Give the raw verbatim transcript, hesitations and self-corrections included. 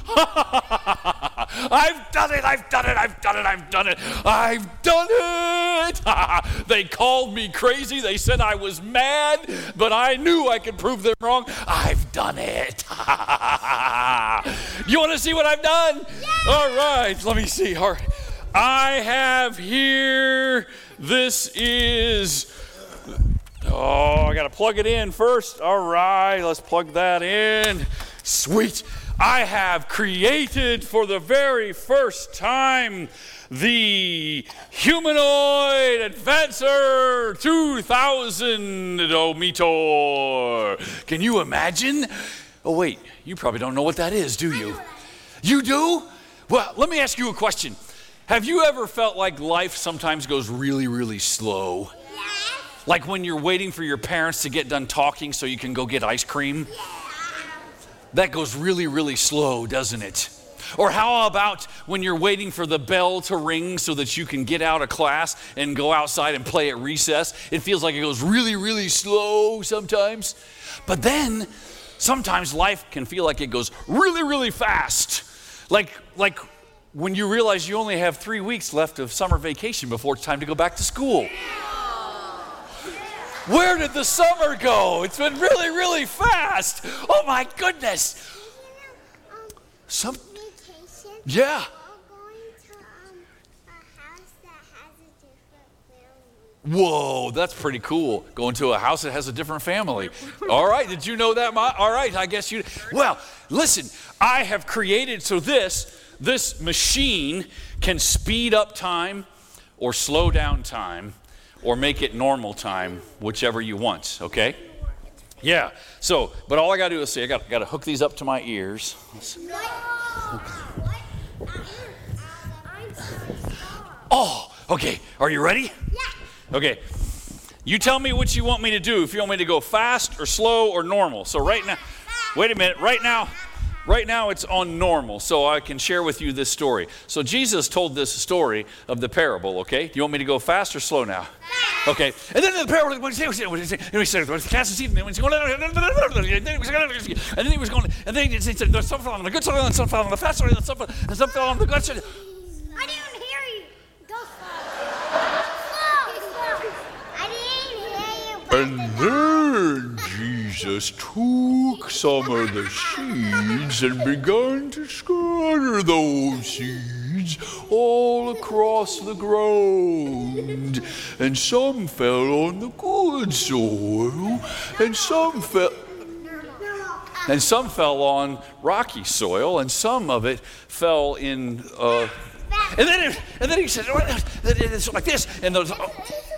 I've done it, I've done it, I've done it, I've done it, I've done it. They called me crazy. They said I was mad, but I knew I could prove them wrong. I've done it. You want to see what I've done? Yeah. All right, let me see. All right. I have here, this is, oh, I got to plug it in first. All right, let's plug that in. Sweet. I have created for the very first time the Humanoid Advancer two thousand Ometer. Can you imagine? Oh, wait, you probably don't know what that is, do you? You do? Well, let me ask you a question. Have you ever felt like life sometimes goes really, really slow? Yes. Like when you're waiting for your parents to get done talking so you can go get ice cream? Yeah. That goes really, really slow, doesn't it? Or how about when you're waiting for the bell to ring so that you can get out of class and go outside and play at recess? It feels like it goes really, really slow sometimes. But then sometimes life can feel like it goes really, really fast. Like, like when you realize you only have three weeks left of summer vacation before it's time to go back to school. Where did the summer go? It's been really, really fast. Oh my goodness. Some, yeah. Whoa, that's pretty cool. Going to a house that has a different family. All right, did you know that? Ma? All right, I guess you. Well, listen, I have created so this this machine can speed up time or slow down time or make it normal time, whichever you want, okay? Yeah, so, but all I gotta do is see, I got, got to hook these up to my ears. Oh, okay, are you ready? Yeah. Okay, you tell me what you want me to do, if you want me to go fast or slow or normal. So right now, wait a minute, right now, Right now it's on normal, so I can share with you this story. So Jesus told this story of the parable, okay? Do you want me to go fast or slow now? Fast. Okay. And then the parable, and he said, cast his seed, and then he was going, and then he said, some fell on the good soil, and some fell on the fast soil, and some fell, and some fell on the good soil. I didn't hear you. Go slow. Slow, slow. I didn't hear you. And then Jesus took some of the seeds and began to scatter those seeds all across the ground. And some fell on the good soil, and some fell and some fell on rocky soil, and some of it fell in uh, and then it, and then he said, it's like this, and those. Oh,